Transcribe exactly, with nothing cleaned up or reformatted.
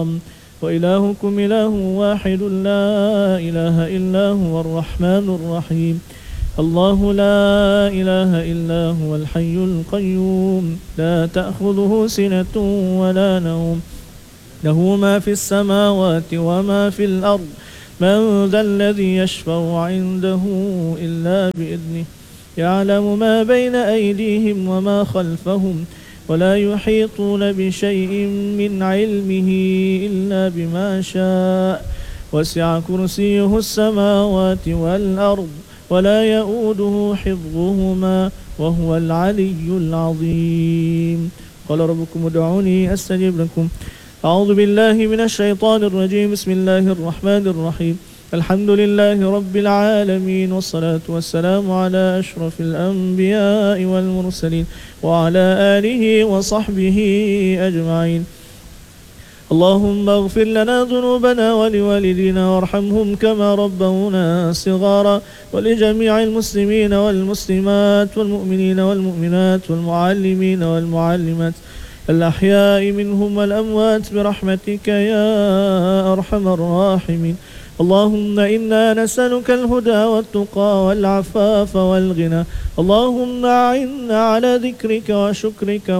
وإلهكم إله واحد لا إله إلا هو الرحمن الرحيم الله لا إله إلا هو الحي القيوم لا تأخذه سنة ولا نوم له ما في السماوات وما في الأرض من ذا الذي يشفع عنده إلا بإذنه يعلم ما بين أيديهم وما خلفهم ولا يحيطون بشيء من علمه إلا بما شاء وسع كرسيه السماوات والأرض ولا يؤوده حفظهما وهو العلي العظيم قال ربكم ادعوني أستجب لكم أعوذ بالله من الشيطان الرجيم بسم الله الرحمن الرحيم الحمد لله رب العالمين والصلاة والسلام على أشرف الأنبياء والمرسلين وعلى آله وصحبه أجمعين اللهم اغفر لنا ذنوبنا ولوالدينا وارحمهم كما ربونا صغارا ولجميع المسلمين والمسلمات والمؤمنين والمؤمنات والمعلمين والمعلمات الأحياء منهم والأموات برحمتك يا أرحم الراحمين اللهم إنا نسألك الهدى والتقى والعفاف والغنى اللهم أعنا على ذكرك وشكرك